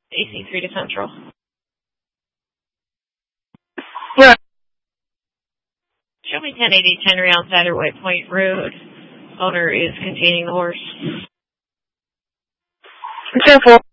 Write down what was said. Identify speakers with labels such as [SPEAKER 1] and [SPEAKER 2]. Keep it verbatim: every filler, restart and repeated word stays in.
[SPEAKER 1] A C three to Central.
[SPEAKER 2] Yeah.
[SPEAKER 1] Show me ten eighty, ten rounds at White Point Road. Owner is containing the horse.
[SPEAKER 2] Careful.